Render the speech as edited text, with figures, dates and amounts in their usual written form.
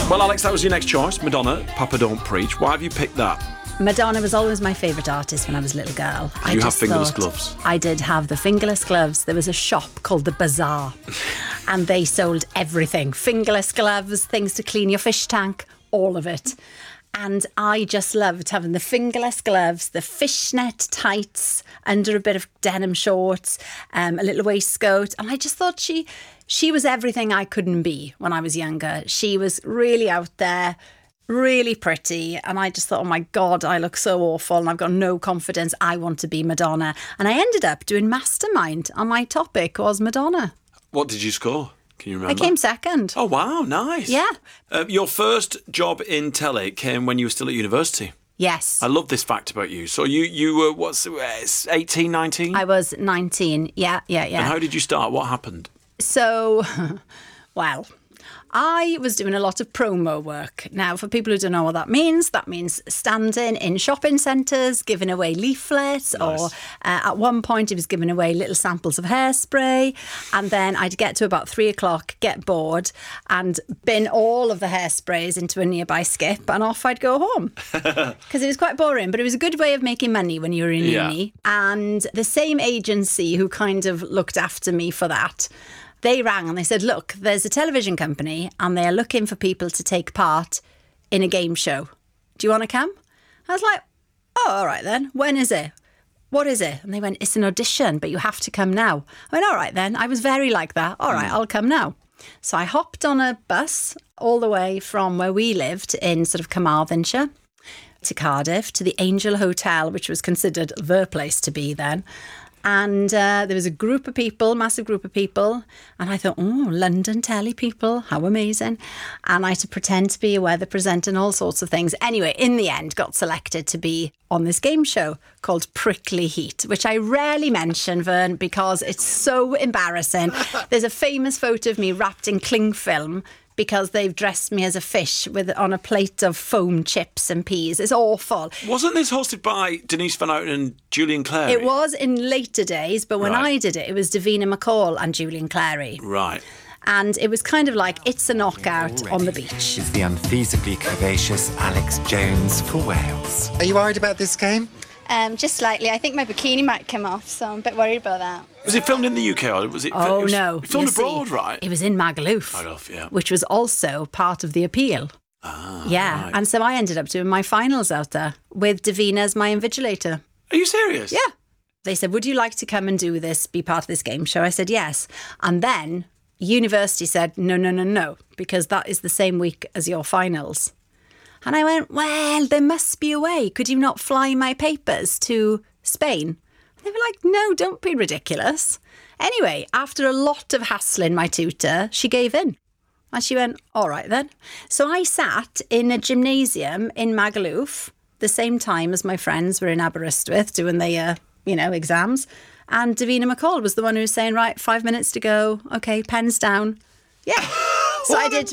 Well, Alex, that was your next choice, Madonna, Papa Don't Preach. Why have you picked that? Madonna was always my favourite artist when I was a little girl. You have fingerless gloves? I did have the fingerless gloves. There was a shop called The Bazaar and they sold everything. Fingerless gloves, things to clean your fish tank, all of it. And I just loved having the fingerless gloves, the fishnet tights under a bit of denim shorts, a little waistcoat. And I just thought she was everything I couldn't be when I was younger. She was really out there, really pretty. And I just thought, oh my God, I look so awful and I've got no confidence. I want to be Madonna. And I ended up doing Mastermind and my topic was Madonna. What did you score? Can you remember? I came second. Oh, wow, nice. Yeah. Your first job in telly came when you were still at university. Yes. I love this fact about you. So you were, 18, 19? I was 19, yeah. And how did you start? What happened? So, well, I was doing a lot of promo work. Now, for people who don't know what that means standing in shopping centres, giving away leaflets, Nice. or at one point it was giving away little samples of hairspray. And then I'd get to about 3:00, get bored and bin all of the hairsprays into a nearby skip and off I'd go home. Because it was quite boring, but it was a good way of making money when you were in uni. And the same agency who kind of looked after me for that, they rang and they said, look, there's a television company and they are looking for people to take part in a game show. Do you want to come? I was like, oh, all right then. When is it? What is it? And they went, it's an audition, but you have to come now. I went, all right then. I was very like that. All right, I'll come now. So I hopped on a bus all the way from where we lived in sort of Carmarthenshire to Cardiff to the Angel Hotel, which was considered the place to be then. And there was a group of people, massive group of people. And I thought, oh, London telly people, how amazing. And I had to pretend to be a weather presenter and all sorts of things. Anyway, in the end, got selected to be on this game show called Prickly Heat, which I rarely mention, Vern, because it's so embarrassing. There's a famous photo of me wrapped in cling film because they've dressed me as a fish on a plate of foam chips and peas. It's awful. Wasn't this hosted by Denise Van Outen and Julian Clary? It was in later days, but when Right. I did it, it was Davina McCall and Julian Clary. Right. And it was kind of like It's a Knockout on the beach. Is the unfeasibly curvaceous Alex Jones for Wales. Are you worried about this game? Just slightly. I think my bikini might come off, so I'm a bit worried about that. Was it filmed in the UK or was it? Oh, it was no. Filmed You see, abroad, right? It was in Magaluf, Right off, yeah. which was also part of the appeal. Yeah. right. And so I ended up doing my finals out there with Davina as my invigilator. Are you serious? Yeah. They said, would you like to come and do this, be part of this game show? I said, yes. And then university said, no, because that is the same week as your finals. And I went, well, there must be a way. Could you not fly my papers to Spain? And they were like, no, don't be ridiculous. Anyway, after a lot of hassling my tutor, she gave in. And she went, all right then. So I sat in a gymnasium in Magaluf the same time as my friends were in Aberystwyth doing their, exams. And Davina McCall was the one who was saying, right, 5 minutes to go. Okay, pens down. Yeah. So I did